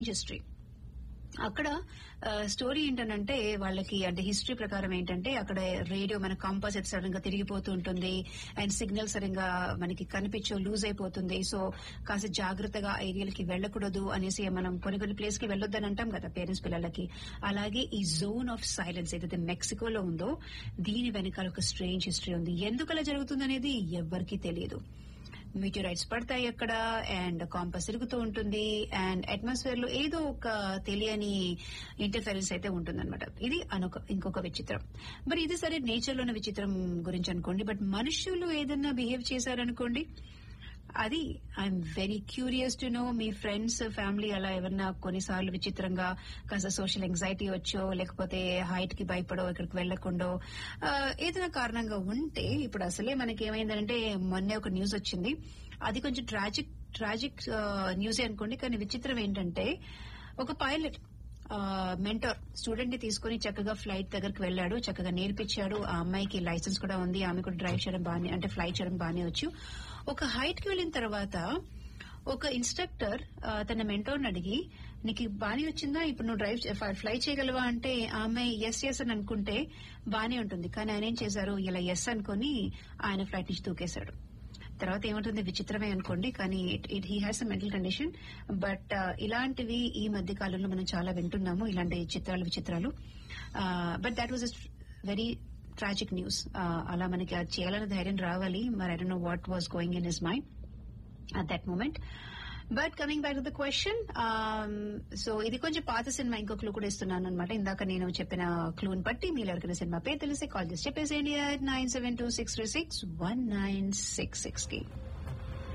History. అక్కడ story ఏంటనంటే వాళ్ళకి అంటే హిస్టరీ ప్రకారం ఏంటంటే అక్కడ రేడియో మన కంపాస్ సడన్ గా తిరిగిపోతూ ఉంటుంది అండ్ సిగ్నల్ సరిగ్గా మనకి కనిపించో లూజ్ అయిపోతుంది. సో కాస్త జాగ్రత్తగా ఏరియాలకి వెళ్ళకూడదు అనేసి మనం కొన్ని ప్లేస్ కి వెళ్ళొద్దని అంటాం కదా పేరెంట్స్ పిల్లలకి. అలాగే ఈ జోన్ ఆఫ్ సైలెన్స్ ఏదైతే మెక్సికోలో ఉందో దీని వెనకాల ఒక స్ట్రేంజ్ హిస్టరీ ఉంది. ఎందుకు అలా జరుగుతుంది అనేది ఎవరికీ తెలియదు. మీటిరైట్స్ పడతాయి అక్కడ అండ్ కాంపస్ తిరుగుతూ ఉంటుంది అండ్ అట్మాస్ఫియర్ లో ఏదో ఒక తెలియని ఇంటర్ఫరెన్స్ అయితే ఉంటుందన్నమాట. ఇది ఇంకొక విచిత్రం. మరి ఇది సరే నేచర్ లోని విచిత్రం గురించి అనుకోండి, బట్ మనుషులు ఏదన్నా బిహేవ్ చేశారనుకోండి, అది I'm very curious to know me friends family అలా ఎవరన్నా కొన్నిసార్లు విచిత్రంగా కాస్త సోషల్ ఎంగ్జైటీ వచ్చో లేకపోతే హైట్ కి భయపడో ఇక్కడికి వెళ్లకుండా ఏదైనా కారణంగా ఉంటే, ఇప్పుడు అసలే మనకి ఏమైందంటే మొన్నే ఒక న్యూస్ వచ్చింది, అది కొంచెం ట్రాజిక్ న్యూసే అనుకోండి. కానీ విచిత్రం ఏంటంటే ఒక పైలట్ మెంటర్ స్టూడెంట్ ని తీసుకుని చక్కగా ఫ్లైట్ దగ్గరికి వెళ్ళాడు, చక్కగా నేర్పించాడు. ఆ అమ్మాయికి లైసెన్స్ కూడా ఉంది, ఆమె కూడా డ్రైవ్ చేయడం బాగానే అంటే ఫ్లై చేయడం బాగానే వచ్చు. ఒక హైట్ కి వెళ్ళిన తర్వాత ఒక ఇన్స్ట్రక్టర్ తన మెంటోర్ని అడిగి నీకు బానే వచ్చిందా, ఇప్పుడు నువ్వు ఫ్లై చేయగలవా అంటే ఆ అమ్మాయి ఎస్ అని అనుకుంటే బానే ఉంటుంది. కానీ ఆయన ఏం చేశారు, ఇలా ఎస్ అనుకుని ఆయన ఫ్లైట్ నుంచి దూకేశాడు. తర్వాత ఏముంటుంది విచిత్రమే అనుకోండి, కానీ he has a mental condition. But ఇలాంటివి ఈ మధ్య కాలంలో మనం చాలా వింటున్నాము, ఇలాంటి విచిత్రాలు. But that was very tragic news. అలా మనకి అది చేయాలనే ధైర్యం రావాలి. మరి I don't know what was going in his mind at that moment. But coming back to the question, so ఇది కొంచెం పాత సినిమా, ఇంకో క్లూ కూడా ఇస్తున్నాను అనమాట. ఇందాక నేను చెప్పిన క్లూని బట్టి మీరు ఎవరికైనా సినిమా పేరు తెలిస్తే కాల్ చేసి చెప్పేసేయండి 972-636-1966 కి.